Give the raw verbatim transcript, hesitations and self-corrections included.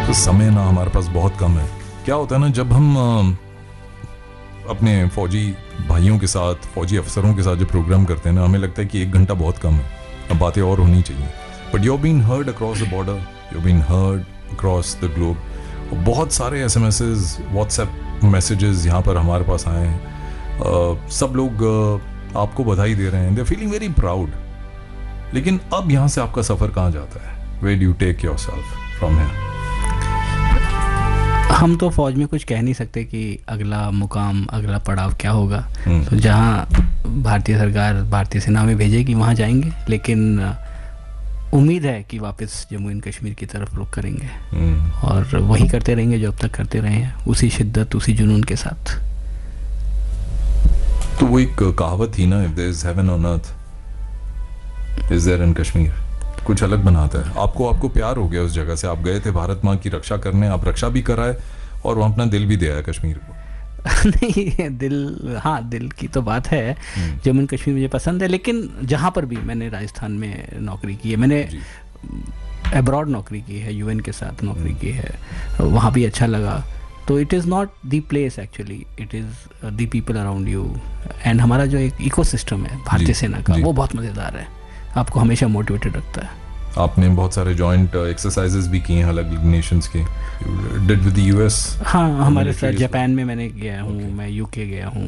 तो समय ना हमारे पास बहुत कम है। क्या होता है ना, जब हम अ, अपने फौजी भाइयों के साथ, फौजी अफसरों के साथ जो प्रोग्राम करते हैं ना, हमें लगता है कि एक घंटा बहुत कम है, अब बातें और होनी चाहिए। But you been heard across the border, you been heard across the globe. बहुत सारे S M essays, WhatsApp messages यहाँ पर हमारे पास आए हैं। uh, सब लोग uh, आपको बधाई दे रहे हैं, दे फीलिंग वेरी प्राउड। लेकिन अब यहाँ से आपका सफ़र कहाँ जाता है? Where do you take yourself from here? हम तो फौज में कुछ कह नहीं सकते कि अगला मुकाम, अगला पड़ाव क्या होगा। तो जहाँ भारतीय सरकार, भारतीय सेना में भेजेगी वहाँ जाएंगे, लेकिन उम्मीद है कि वापस जम्मू एंड कश्मीर की तरफ रुख करेंगे और वही करते रहेंगे जो अब तक करते रहे हैं, उसी शिद्दत, उसी जुनून के साथ। तो वो एक कहावत थी ना, if there is heaven on earth is there in Kashmir, कुछ अलग बनाता है आपको। आपको प्यार हो गया उस जगह से, आप गए थे भारत माँ की रक्षा करने, आप रक्षा भी कराए और वहाँ अपना दिल भी दे आया कश्मीर को। नहीं, दिल, हाँ दिल की तो बात है। जम्मू एंड कश्मीर मुझे पसंद है, लेकिन जहाँ पर भी मैंने राजस्थान में नौकरी की है, मैंने अब्रॉड नौकरी की है, यूएन के साथ नौकरी की है, वहाँ भी अच्छा लगा। तो it is not the place actually, it is the people around you. And हमारा जो एक इकोसिस्टम है भारतीय सेना का, वो बहुत मज़ेदार है, आपको हमेशा मोटिवेटेड रखता है। आपने बहुत सारे जॉइंट एक्सरसाइजेस भी किए हैं अलग अलग नेशंस के, डिड विद द यूएस? हाँ, हमारे साथ जापान में मैंने गया हूँ, मैं यूके गया हूँ,